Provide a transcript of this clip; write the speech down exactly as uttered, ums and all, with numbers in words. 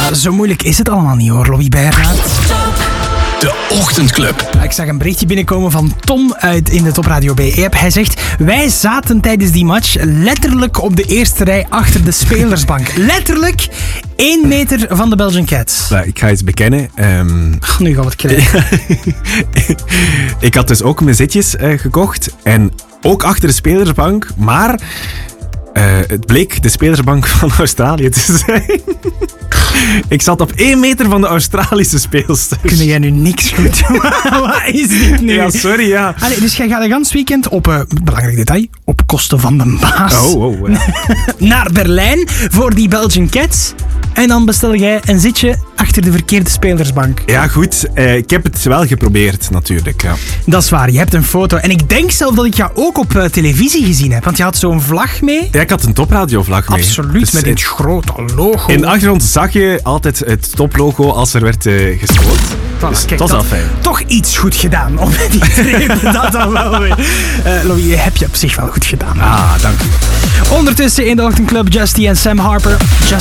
Ja, zo moeilijk is het allemaal niet hoor, Louis Bernhard. De Ochtendclub. Ik zag een berichtje binnenkomen van Tom uit in de Top Radio B E-app. Hij zegt, wij zaten tijdens die match letterlijk op de eerste rij achter de spelersbank. Letterlijk één meter van de Belgian Cats. Nou, ik ga iets bekennen. Um... Ach, nu gaat het krijgen. Ik had dus ook mijn zitjes uh, gekocht. En ook achter de spelersbank. Maar uh, het bleek de spelersbank van Australië te zijn. Ik zat op één meter van de Australische speelster. Kun jij nu niks goed doen? Wat is dit nu? Ja, sorry, ja. Allee, dus jij gaat een gans weekend op, uh, belangrijk detail, op kosten van de baas. Oh, oh, ja. Naar Berlijn voor die Belgian Cats. En dan bestel jij een zitje achter de verkeerde spelersbank. Ja, goed. Uh, ik heb het wel geprobeerd, natuurlijk. Ja. Dat is waar, je hebt een foto. En ik denk zelf dat ik jou ook op uh, televisie gezien heb. Want je had zo'n vlag mee. Ja, ik had een topradiovlag mee. Absoluut, dus met dit grote logo. In de achtergrond zag je altijd het toplogo als er werd uh, gescoord. Voilà, dus kijk, dat was al fijn. Toch iets goed gedaan om die treden. Dat dan wel weer. Uh, Louis, heb je op zich wel goed gedaan. Ah, dank u. Ondertussen in de Ochtendclub Justy en Sam Harper. Just